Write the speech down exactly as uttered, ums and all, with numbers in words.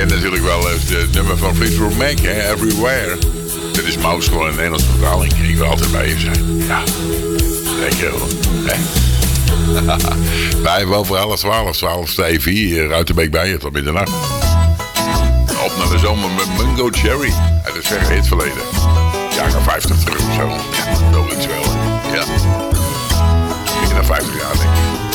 kent natuurlijk wel uh, het nummer van Fleetwood Mac, hè? Everywhere. Dit is Mouse, gewoon een Nederlandse vertaling. Ik wil altijd bij je zijn. Ja, lekker hoor. Hè? Wij wel voor half twaalf, twaalf Stevie, hier Ruitenbeek bij je tot middernacht. Op naar de zomer met Mungo Cherry. Uit het verre hitverleden. Jaren vijftig terug of zo. Ja, zoiets wel. Ja. Ik ben vijftig jaar denk ik.